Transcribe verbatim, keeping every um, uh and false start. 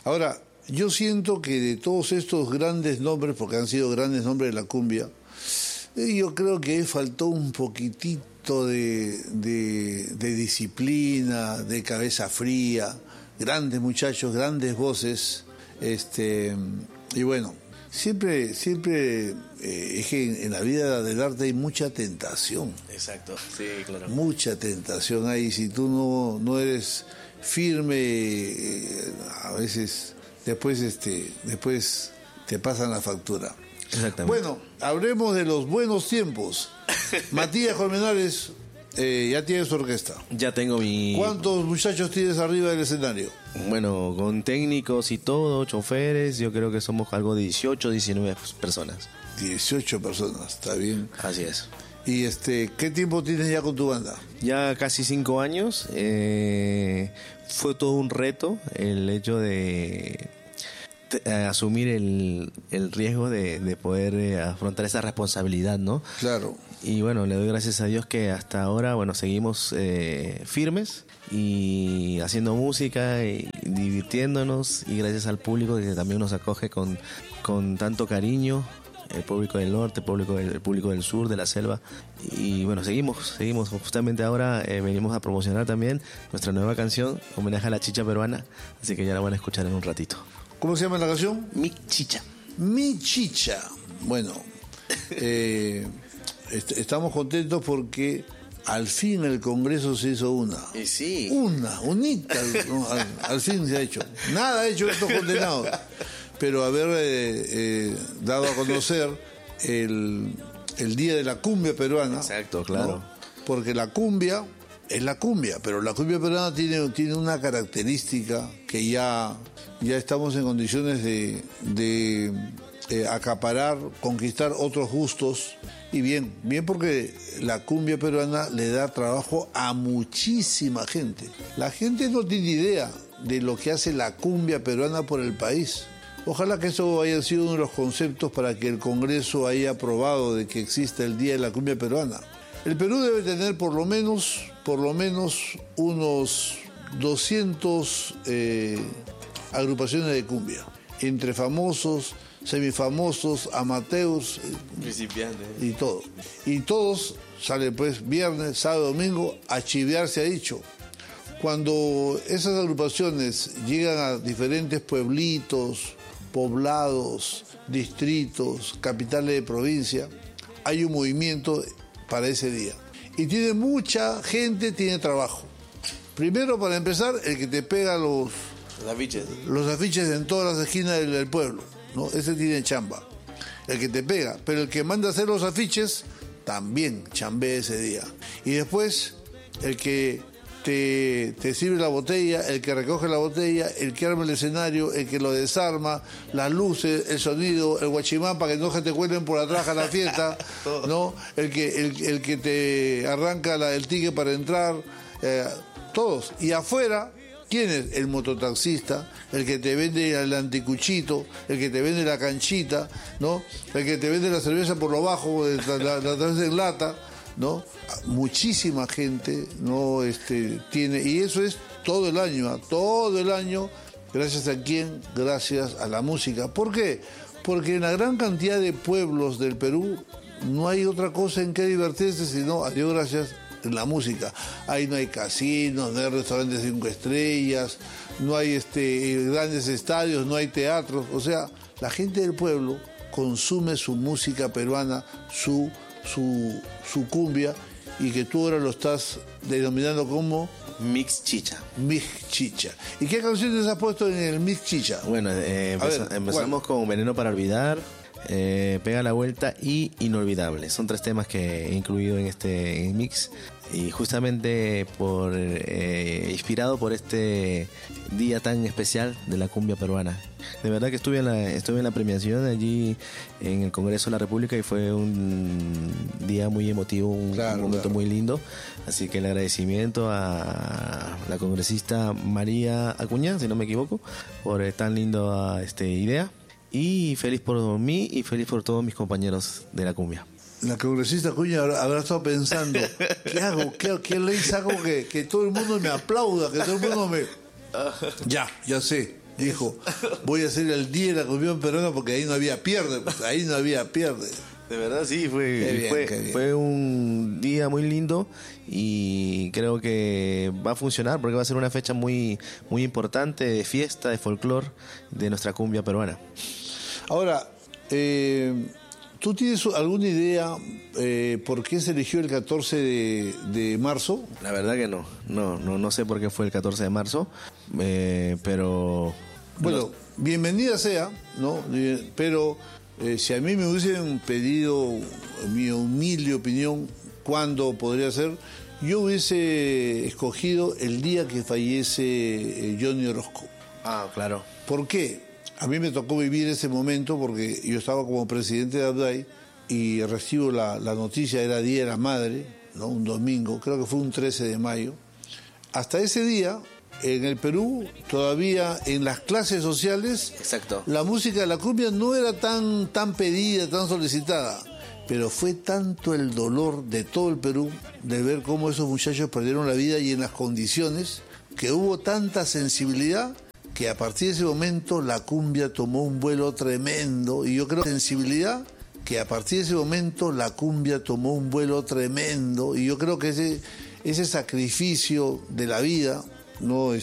Ahora, yo siento que de todos estos grandes nombres, porque han sido grandes nombres de la cumbia, eh, yo creo que faltó un poquitito de, de, de disciplina, de cabeza fría, grandes muchachos, grandes voces, este, y bueno, siempre, siempre eh, es que en, en la vida del arte hay mucha tentación. Exacto, sí, claro. Mucha tentación hay, si tú no, no eres firme, eh, a veces después, este, después te pasan la factura. Exactamente. Bueno, hablemos de los buenos tiempos. Matías Colmenares, eh, ya tienes tu orquesta. Ya tengo mi... ¿Cuántos muchachos tienes arriba del escenario? Bueno, con técnicos y todo, choferes, yo creo que somos algo de dieciocho, diecinueve personas. dieciocho personas, está bien. Así es. ¿Y este, qué tiempo tienes ya con tu banda? Ya casi cinco años. Eh, fue todo un reto el hecho de, de eh, asumir el, el riesgo de, de poder eh, afrontar esa responsabilidad, ¿no? Claro. Y bueno, le doy gracias a Dios que hasta ahora, bueno, seguimos eh, firmes y haciendo música y divirtiéndonos, y gracias al público que también nos acoge con, con tanto cariño. El público del norte, el público del, el público del sur, de la selva. Y bueno, seguimos, seguimos. Justamente ahora eh, venimos a promocionar también nuestra nueva canción, homenaje a la chicha peruana, así que ya la van a escuchar en un ratito. ¿Cómo se llama la canción? Mi chicha. Mi chicha. Bueno, eh, est- estamos contentos porque al fin el Congreso se hizo una. Y sí. Una, unita, no, al, al fin se ha hecho. Nada ha hecho estos condenados. Pero haber eh, eh, dado a conocer el, el Día de la Cumbia Peruana. Exacto, claro. ¿no? Porque la cumbia es la cumbia, pero la cumbia peruana tiene, tiene una característica que ya, ya estamos en condiciones de, de eh, acaparar, conquistar otros gustos. Y bien, bien porque la cumbia peruana le da trabajo a muchísima gente. La gente no tiene idea de lo que hace la cumbia peruana por el país. Ojalá que eso haya sido uno de los conceptos para que el Congreso haya aprobado de que exista el Día de la Cumbia Peruana. El Perú debe tener por lo menos, por lo menos unos doscientas eh, agrupaciones de cumbia, entre famosos, semifamosos, amateurs, Principiantes. y todo. Y todos salen pues viernes, sábado, domingo, a chivear, se ha dicho. Cuando esas agrupaciones llegan a diferentes pueblitos, poblados, distritos, capitales de provincia, hay un movimiento para ese día. Y tiene mucha gente, tiene trabajo. Primero, para empezar, el que te pega los, Los afiches. los afiches en todas las esquinas del, del pueblo, ¿no? Ese tiene chamba. El que te pega. Pero el que manda a hacer los afiches, también chambea ese día. Y después, el que Te, te sirve la botella, el que recoge la botella, el que arma el escenario, el que lo desarma, las luces, el sonido, el guachimán para que no se te cuelen por atrás a la fiesta, ¿no? El que, el, el que te arranca la, el ticket para entrar, eh, todos. Y afuera, ¿quién es? El mototaxista, el que te vende el anticuchito, el que te vende la canchita, ¿no? El que te vende la cerveza por lo bajo, la, la, la cerveza en lata, ¿no? Muchísima gente no este tiene, y eso es todo el año, ¿eh? todo el año, gracias a quién, gracias a la música. ¿Por qué? Porque en la gran cantidad de pueblos del Perú no hay otra cosa en que divertirse sino, a Dios gracias, en la música. Ahí no hay casinos, no hay restaurantes cinco estrellas, no hay este grandes estadios, no hay teatros, o sea, la gente del pueblo consume su música peruana, su su, su cumbia, y que tú ahora lo estás denominando como Mix Chicha. Mix Chicha. ¿Y qué canciones has puesto en el Mix Chicha? Bueno, eh, empeza- ver, empezamos con Veneno para Olvidar, eh, Pega la Vuelta y Inolvidable. Son tres temas que he incluido en este mix. Y justamente por eh, inspirado por este día tan especial de la cumbia peruana. De verdad que estuve en la, estuve en la premiación allí en el Congreso de la República y fue un día muy emotivo, un, Claro, un momento claro. muy lindo. Así que el agradecimiento a la congresista María Acuña, si no me equivoco, por eh, tan linda este, idea. Y feliz por mí y feliz por todos mis compañeros de la cumbia. La congresista Acuña habrá, habrá estado pensando, ¿qué hago? ¿Qué, qué ley hago que, que todo el mundo me aplauda? Que todo el mundo me... Ya, ya sé. Dijo, voy a hacer el día de la cumbia peruana porque ahí no había pierde, pues, ahí no había pierde. De verdad sí, fue, Qué bien, fue, qué bien. fue un día muy lindo y creo que va a funcionar porque va a ser una fecha muy, muy importante de fiesta, de folclore de nuestra cumbia peruana. Ahora, eh, ¿tú tienes alguna idea eh, por qué se eligió el catorce de, de marzo? La verdad que no, no, no, no sé por qué fue el catorce de marzo, eh, pero... Bueno, no. bienvenida sea, ¿no? Eh, Pero eh, si a mí me hubiesen pedido mi humilde opinión, ¿cuándo podría ser? Yo hubiese escogido el día que fallece eh, Johnny Orozco. Ah, claro. ¿Por qué? A mí me tocó vivir ese momento porque yo estaba como presidente de Abday y recibo la, la noticia, era Día de la Madre, ¿no? Un domingo, creo que fue un trece de mayo. Hasta ese día, en el Perú, todavía en las clases sociales, Exacto. la música de la cumbia no era tan, tan pedida, tan solicitada. Pero fue tanto el dolor de todo el Perú de ver cómo esos muchachos perdieron la vida y en las condiciones, que hubo tanta sensibilidad que a partir de ese momento la cumbia tomó un vuelo tremendo. Y yo creo sensibilidad que a partir de ese momento la cumbia tomó un vuelo tremendo. Y yo creo que ese, ese sacrificio de la vida, ¿no?